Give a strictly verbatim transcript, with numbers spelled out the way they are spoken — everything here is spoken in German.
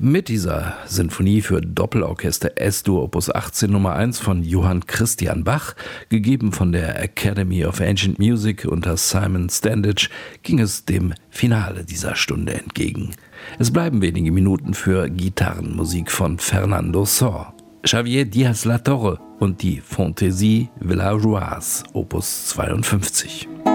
Mit dieser Sinfonie für Doppelorchester Es-Dur Opus achtzehn Nummer eins von Johann Christian Bach, gegeben von der Academy of Ancient Music unter Simon Standage, ging es dem Finale dieser Stunde entgegen. Es bleiben wenige Minuten für Gitarrenmusik von Fernando Sor, Xavier Diaz-Latorre und die Fantaisie Villageoise Opus zweiundfünfzig.